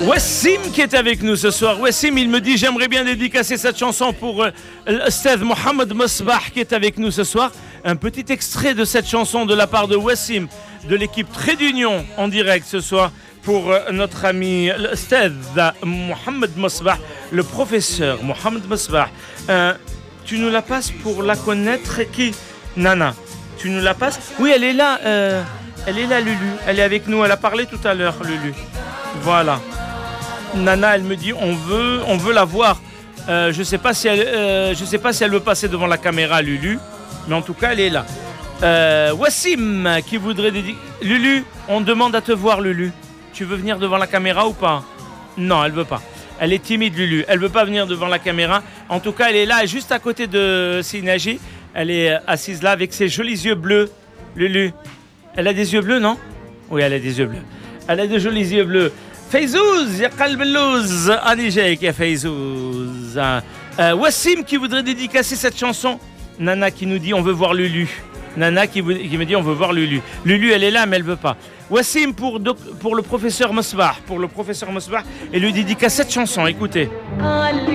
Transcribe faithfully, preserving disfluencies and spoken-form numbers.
Wassim qui est avec nous ce soir. Wassim, il me dit j'aimerais bien dédicacer cette chanson pour euh, l'Ustadh Mohamed Mosbah qui est avec nous ce soir. Un petit extrait de cette chanson de la part de Wassim, de l'équipe Trait d'Union en direct ce soir pour euh, notre ami l'Ustadh Mohamed Mosbah, le professeur Mohamed Mosbah. Euh, tu nous la passes pour la connaître qui? Nana, tu nous la passes? Oui, elle est là, euh, elle est là Lulu, elle est avec nous, elle a parlé tout à l'heure Lulu. Voilà. Nana, elle me dit on veut, on veut la voir. Euh, je sais pas si elle, euh, je sais pas si elle veut passer devant la caméra, Lulu, mais en tout cas, elle est là. Euh, Wassim qui voudrait dédicacer. Lulu, on demande à te voir, Lulu. Tu veux venir devant la caméra ou pas? Non, elle veut pas. Elle est timide, Lulu. Elle veut pas venir devant la caméra. En tout cas, elle est là, juste à côté de Sinaji. Elle est assise là avec ses jolis yeux bleus. Lulu, elle a des yeux bleus, non? Oui, elle a des yeux bleus. Elle a de jolis yeux bleus. Fayzouz, ya qalb al-louz, Ani Jake, ya Fayzouz. Euh, Wassim qui voudrait dédicacer cette chanson. Nana qui nous dit on veut voir Lulu. Nana qui, vous, qui me dit on veut voir Lulu. Lulu, elle est là, mais elle veut pas. Wassim pour, pour le professeur Mosbah, pour le professeur Mosbah, et lui dédicace cette chanson. Écoutez.